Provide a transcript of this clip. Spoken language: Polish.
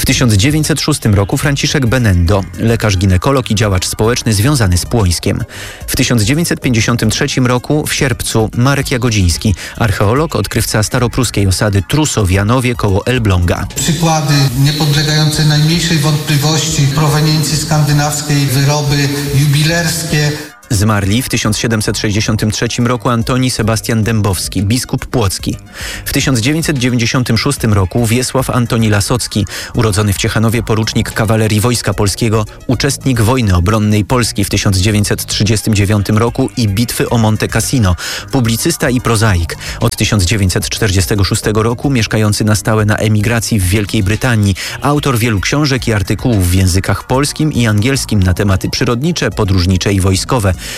W 1906 roku Franciszek Benendo, lekarz ginekolog i działacz społeczny związany z Płońskiem. W 1953 roku w sierpcu Marek Jagodziński, archeolog, odkrywca staropruskiej osady Truso w Janowie koło Elbląga. Przykłady niepodlegające najmniejszej wątpliwości proweniencji skandynawskiej, wyroby jubilerskie. Zmarli w 1763 roku Antoni Sebastian Dębowski, biskup płocki. W 1996 roku Wiesław Antoni Lasocki, urodzony w Ciechanowie porucznik kawalerii Wojska Polskiego, uczestnik wojny obronnej Polski w 1939 roku i bitwy o Monte Cassino, publicysta i prozaik. Od 1946 roku mieszkający na stałe na emigracji w Wielkiej Brytanii, autor wielu książek i artykułów w językach polskim i angielskim na tematy przyrodnicze, podróżnicze i wojskowe.